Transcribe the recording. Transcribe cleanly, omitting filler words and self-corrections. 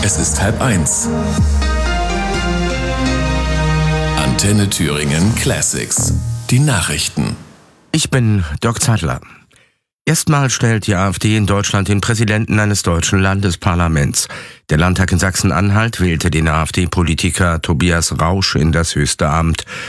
Es ist 12:30. Antenne Thüringen Classics. Die Nachrichten. Ich bin Dirk Zeitler. Erstmals stellt die AfD in Deutschland den Präsidenten eines deutschen Landesparlaments. Der Landtag in Sachsen-Anhalt wählte den AfD-Politiker Tobias Rausch in das höchste Amt.